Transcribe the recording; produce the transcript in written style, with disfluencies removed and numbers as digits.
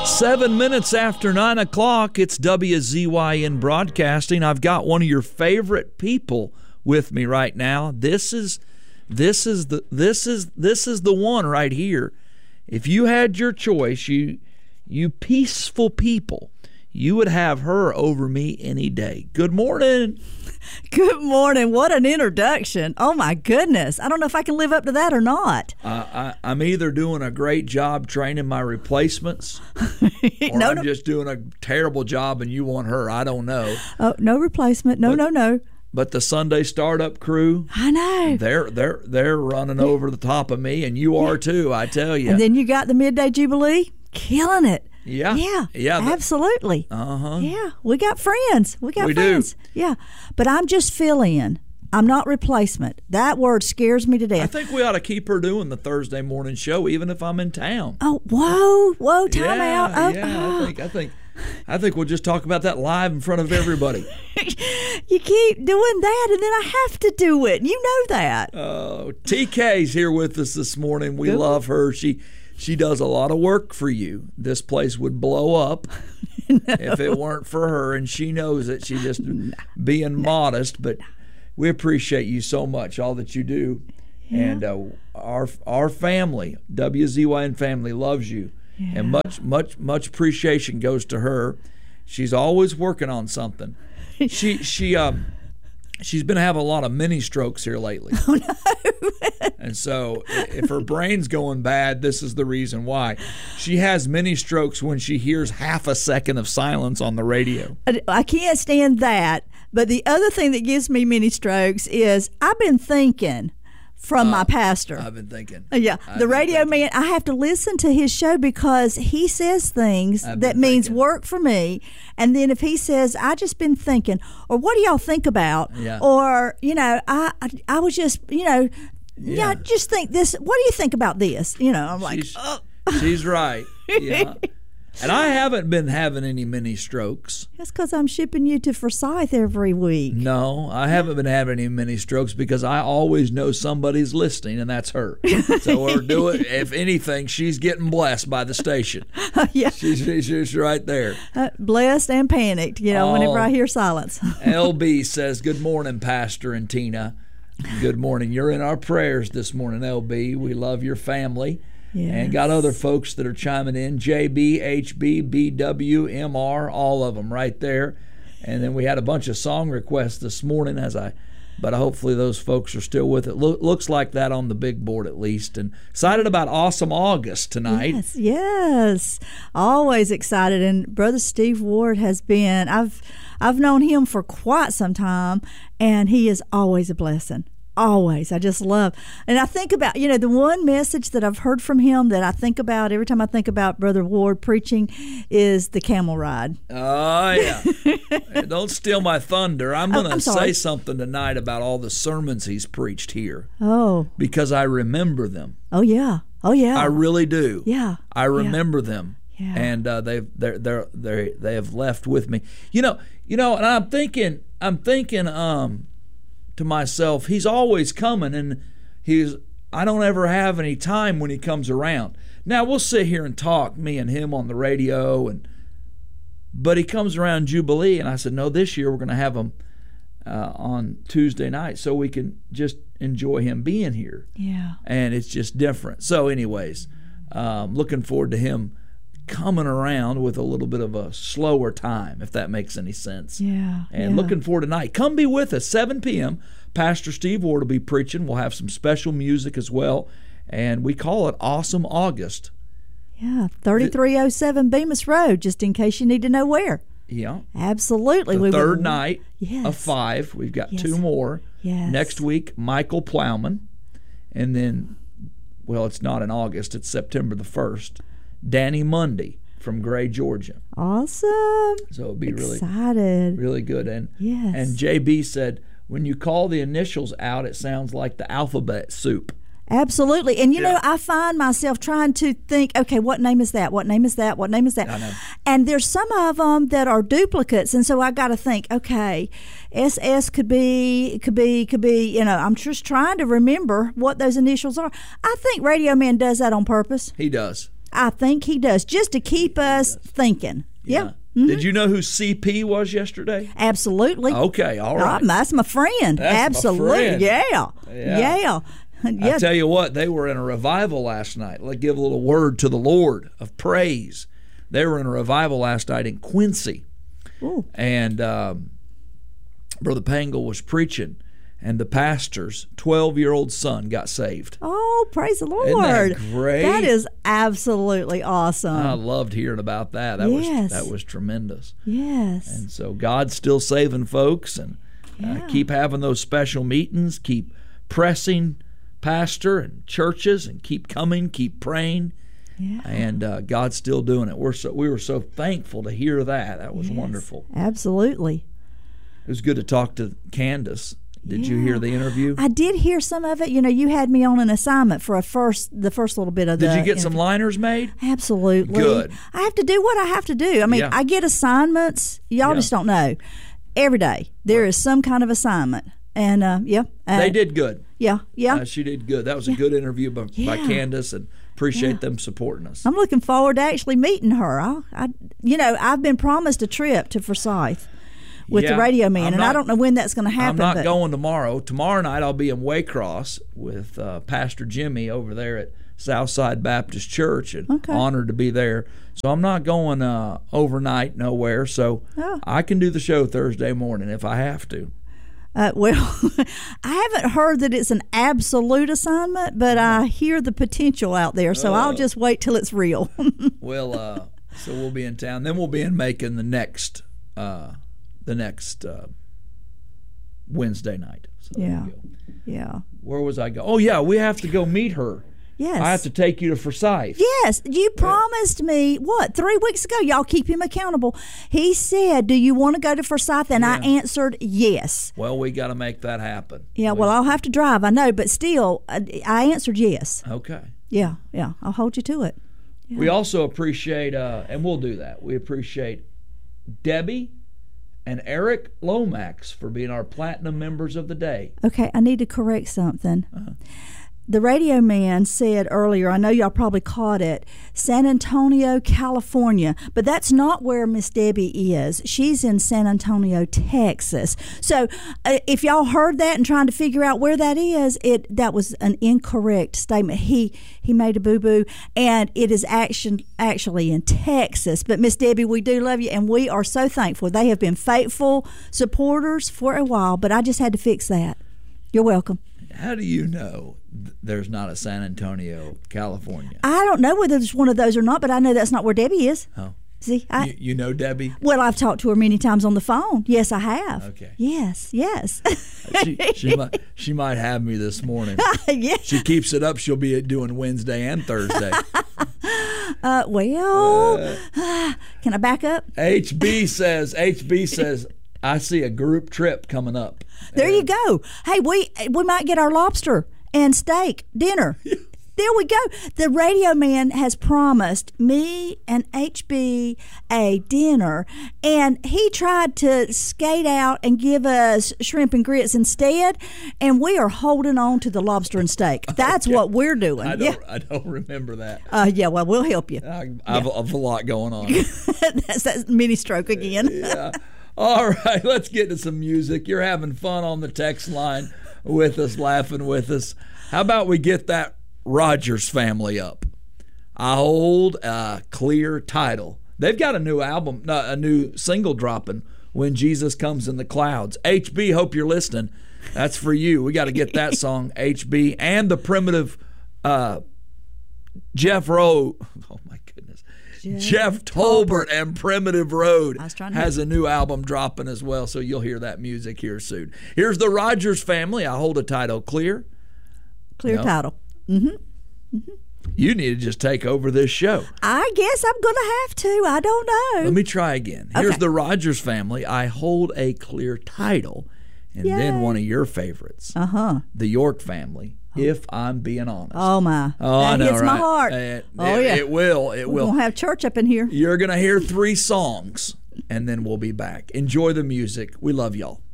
7 minutes after 9 o'clock, it's WZYN Broadcasting. I've got one of your favorite people with me right now. This is the one right here. If you had your choice, you peaceful people, you would have her over me any day. Good morning. Good morning. What an introduction. Oh, my goodness. I don't know if I can live up to that or not. I'm either doing a great job training my replacements or I'm just doing a terrible job and you want her. I don't know. Oh, no replacement. No. But the Sunday startup crew, I know. They're running over the top of me, and you are too, I tell you. And then you got the Midday Jubilee, killing it. Yeah, absolutely. Yeah, we got friends. We do. Yeah, but I'm just fill-in. I'm not replacement. That word scares me to death. I think we ought to keep her doing the Thursday morning show, even if I'm in town. Oh, whoa, time out. I think we'll just talk about that live in front of everybody. You keep doing that, and then I have to do it. You know that. Oh, TK's here with us this morning. We love her. She does a lot of work for you. This place would blow up if it weren't for her, and she knows it. She's just being modest, but we appreciate you so much, all that you do. Yeah. And our family, WZYN family, loves you. Yeah. And much appreciation goes to her. She's always working on something. She's been having a lot of mini strokes here lately. Oh no! And so, if her brain's going bad, this is the reason why. She has mini strokes when she hears half a second of silence on the radio. I can't stand that. But the other thing that gives me mini strokes is I've been thinking. From my pastor. I've been thinking. Yeah. The radio man, I have to listen to his show because he says things that means work for me. And then if he says, I just been thinking, or what do y'all think about? Yeah. Or, I was just, just think this. What do you think about this? I'm like, she's right. Yeah. And I haven't been having any mini strokes. That's because I'm shipping you to Forsyth every week. No, I haven't been having any mini strokes because I always know somebody's listening, and that's her. So we're doing. If anything, she's getting blessed by the station. Yeah, she's right there. Blessed and panicked, whenever I hear silence. LB says, "Good morning, Pastor and Tina. Good morning. You're in our prayers this morning, LB. We love your family." Yes. And got other folks that are chiming in, JB, HB, BW, MR, all of them right there. And then we had a bunch of song requests this morning, but hopefully those folks are still with it. Looks like that on the big board at least. And excited about Awesome August tonight. Yes. Always excited. And Brother Steve Ward has been, I've known him for quite some time, and he is always a blessing. Always. I just love. And I think about, the one message that I've heard from him that I think about every time I think about Brother Ward preaching is the camel ride. Oh, yeah. Don't steal my thunder. I'm going to say something tonight about all the sermons he's preached here. Oh. Because I remember them. Oh, yeah. I really do. Yeah. I remember them. Yeah. And they have left with me. And I'm thinking to myself, he's always coming, and I don't ever have any time when he comes around. Now we'll sit here and talk, me and him on the radio, but he comes around Jubilee, and I said, no, this year we're going to have him on Tuesday night so we can just enjoy him being here. Yeah. And it's just different. So anyways, looking forward to him coming around with a little bit of a slower time, if that makes any sense. Yeah. And looking forward tonight. Come be with us, 7 p.m. Pastor Steve Ward will be preaching. We'll have some special music as well. And we call it Awesome August. Yeah, 3307 Bemis Road, just in case you need to know where. Yeah. Absolutely. The third night of 5. We've got 2 more. Yes. Next week, Michael Plowman. And then, it's not in August. It's September the 1st. Danny Mundy from Gray, Georgia. Awesome. So it'll be excited. Really good. And yes. And JB said, when you call the initials out, it sounds like the alphabet soup. Absolutely. And, I find myself trying to think, okay, what name is that? What name is that? What name is that? I know. And there's some of them that are duplicates. And so I got to think, okay, SS could be, I'm just trying to remember what those initials are. I think Radio Man does that on purpose. He does. I think he does, just to keep us thinking. Yeah. Did you know who CP was yesterday? Absolutely. Okay, all right. That's my friend. That's Absolutely. my friend. Yeah. I tell you what, they were in a revival last night. Let's give a little word to the Lord of praise. They were in a revival last night in Quincy. Ooh. And Brother Pangle was preaching, and the pastor's 12-year-old son got saved. Oh, praise the Lord. Isn't that great? That is absolutely awesome. I loved hearing about that. That was tremendous. Yes. And so God's still saving folks, and keep having those special meetings, keep pressing pastor and churches, and keep coming, keep praying. Yeah. And God's still doing it. We were so thankful to hear that. That was wonderful. Absolutely. It was good to talk to Candace. Did you hear the interview? I did hear some of it. You know, you had me on an assignment for the first little bit of the Did you get some liners made? Absolutely. Good. I have to do what I have to do. I mean, I get assignments. Y'all just don't know. Every day there is some kind of assignment. And, they did good. Yeah. She did good. That was a good interview by Candace, and appreciate them supporting us. I'm looking forward to actually meeting her. I've been promised a trip to Forsyth with the Radio Man, I don't know when that's going to happen. I'm not going tomorrow. Tomorrow night I'll be in Waycross with Pastor Jimmy over there at Southside Baptist Church, and honored to be there. So I'm not going overnight nowhere, so I can do the show Thursday morning if I have to. Well, I haven't heard that it's an absolute assignment, but I hear the potential out there, so I'll just wait till it's real. Well, so we'll be in town. Then we'll be in Macon the next Wednesday night. So Yeah. Where was I going? Oh, yeah, we have to go meet her. Yes. I have to take you to Forsyth. Yes. You promised me, 3 weeks ago? Y'all keep him accountable. He said, do you want to go to Forsyth? And I answered yes. Well, we got to make that happen. Yeah, well, I'll have to drive, I know, but still, I answered yes. Okay. Yeah. I'll hold you to it. Yeah. We also appreciate, and we'll do that, we appreciate Debbie and Eric Lomax for being our platinum members of the day. Okay, I need to correct something. The Radio Man said earlier, I know y'all probably caught it, San Antonio, California, but that's not where Miss Debbie is. She's in San Antonio, Texas. So if y'all heard that and trying to figure out where that is, that was an incorrect statement. He made a boo-boo, and it is actually in Texas. But Miss Debbie, we do love you, and we are so thankful. They have been faithful supporters for a while, but I just had to fix that. You're welcome. How do you know there's not a San Antonio, California? I don't know whether there's one of those or not, but I know that's not where Debbie is. Oh. See, you know Debbie? Well, I've talked to her many times on the phone. Yes, I have. Okay. Yes. She might have me this morning. Yeah. She keeps it up, she'll be doing Wednesday and Thursday. Can I back up? HB says, I see a group trip coming up. There you go. Hey, we might get our lobster and steak dinner. There we go. The Radio Man has promised me and HB a dinner, and he tried to skate out and give us shrimp and grits instead, and we are holding on to the lobster and steak. That's what we're doing. I don't remember that. Well, we'll help you. I have a lot going on. That's that mini stroke again. Yeah. All right, let's get to some music. You're having fun on the text line with us, laughing with us. How about we get that Rogers family up? I hold a clear title. They've got a new album, a new single dropping, When Jesus Comes in the Clouds. HB, hope you're listening. That's for you. We got to get that song, HB, and the Primitive Jeff Rowe. Oh, my goodness. Jeff Tolbert and Primitive Road has a new album dropping as well, so you'll hear that music here soon. Here's the Rogers family. I hold a title clear. Title. Mm-hmm. Mm-hmm. You need to just take over this show. I guess I'm going to have to. I don't know. Let me try again. Here's the Rogers family. I hold a clear title. And then one of your favorites, the York family. If I'm being honest. Oh, my. That hits my heart. It will. We're going to have church up in here. You're going to hear 3 songs, and then we'll be back. Enjoy the music. We love y'all.